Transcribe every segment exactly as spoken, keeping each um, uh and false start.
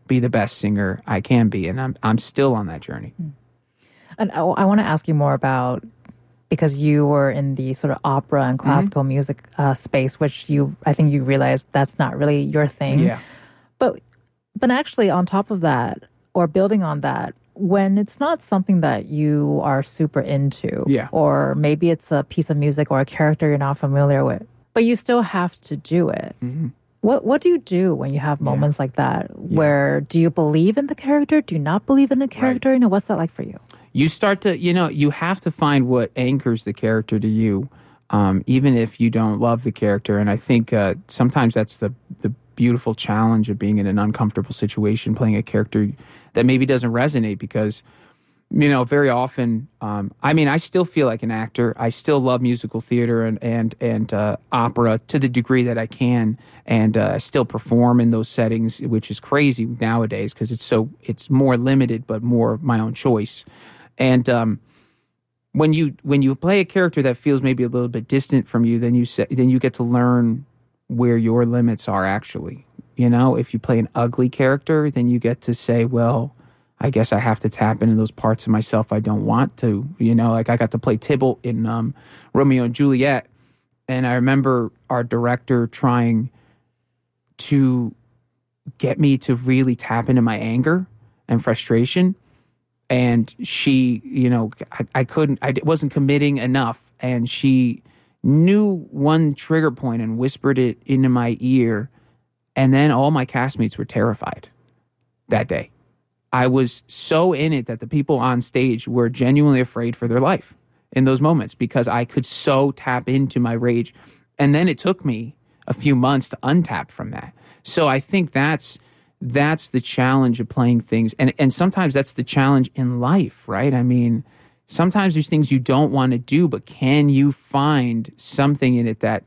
be the best singer I can be. And I'm I'm still on that journey. And I, I want to ask you more about, because you were in the sort of opera and classical mm-hmm. music uh, space, which you, I think you realized that's not really your thing. Yeah. But, but actually on top of that, or building on that, when it's not something that you are super into, yeah. or maybe it's a piece of music or a character you're not familiar with, but you still have to do it. Mm-hmm. What what do you do when you have moments yeah. like that? Yeah. Where do you believe in the character? Do you not believe in the character? Right. You know, what's that like for you? You start to, you know, you have to find what anchors the character to you, um, even if you don't love the character. And I think uh, sometimes that's the the beautiful challenge of being in an uncomfortable situation, playing a character that maybe doesn't resonate, because, you know, very often, um, I mean, I still feel like an actor. I still love musical theater and and and uh, opera to the degree that I can, and uh, I still perform in those settings, which is crazy nowadays because it's so it's more limited, but more my own choice. And um, when you when you play a character that feels maybe a little bit distant from you, then you say, then you get to learn where your limits are actually. You know, if you play an ugly character, then you get to say, well, I guess I have to tap into those parts of myself I don't want to. You know, like I got to play Tybalt in um, Romeo and Juliet, and I remember our director trying to get me to really tap into my anger and frustration. And she, you know, I, I couldn't, I wasn't committing enough. And she knew one trigger point and whispered it into my ear. And then all my castmates were terrified that day. I was so in it that the people on stage were genuinely afraid for their life in those moments because I could so tap into my rage. And then it took me a few months to untap from that. So I think that's that's the challenge of playing things. And and sometimes that's the challenge in life, right? I mean, sometimes there's things you don't want to do, but can you find something in it that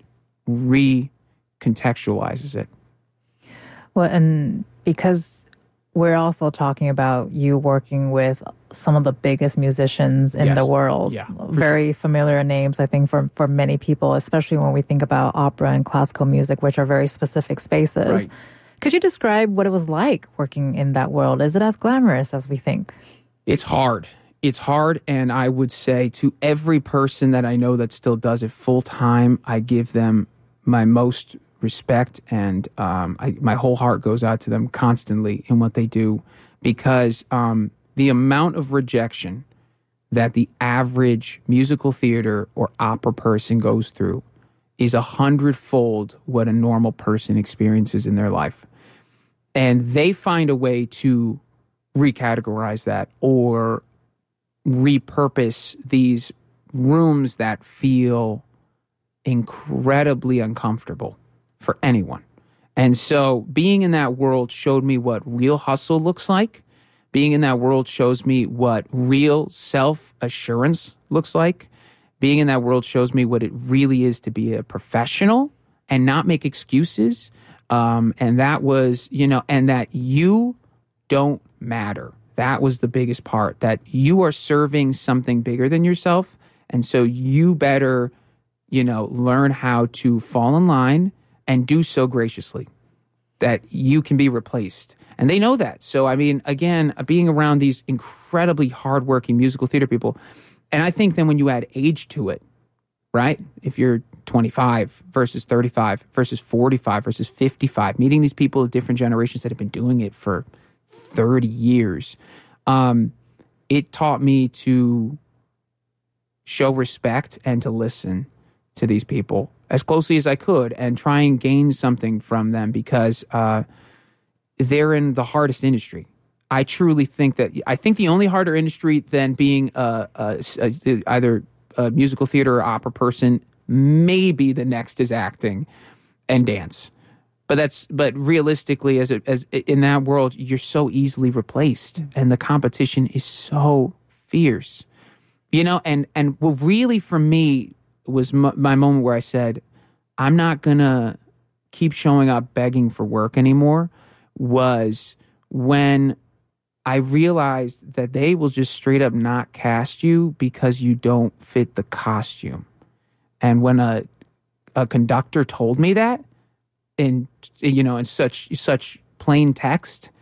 recontextualizes it? Well, and because we're also talking about you working with some of the biggest musicians in yes. the world. Yeah, very sure. familiar names, I think, for, for many people, especially when we think about opera and classical music, which are very specific spaces. Right. Could you describe what it was like working in that world? Is it as glamorous as we think? It's hard. It's hard, and I would say to every person that I know that still does it full time, I give them my most respect, and um, I, my whole heart goes out to them constantly in what they do, because um, the amount of rejection that the average musical theater or opera person goes through is a hundredfold what a normal person experiences in their life. And they find a way to recategorize that or repurpose these rooms that feel incredibly uncomfortable for anyone. And so being in that world showed me what real hustle looks like. Being in that world shows me what real self-assurance looks like. Being in that world shows me what it really is to be a professional and not make excuses. Um, and that was, you know, and that you don't matter. That was the biggest part, that you are serving something bigger than yourself. And so you better, you know, learn how to fall in line and do so graciously that you can be replaced. And they know that. So, I mean, again, being around these incredibly hardworking musical theater people, and I think then when you add age to it, right? If you're twenty-five versus thirty-five versus forty-five versus fifty-five, meeting these people of different generations that have been doing it for thirty years, um, it taught me to show respect and to listen to these people as closely as I could and try and gain something from them, because uh, they're in the hardest industry. I truly think that, I think the only harder industry than being a, a, a, either a musical theater or opera person, maybe the next is acting and dance. But that's, but realistically, as it, as in that world, you're so easily replaced, and the competition is so fierce, you know. And and what really for me was m- my moment where I said, I'm not gonna keep showing up begging for work anymore. Was when I realized that they will just straight up not cast you because you don't fit the costume. And when a a conductor told me that, in, you know, in such such plain text,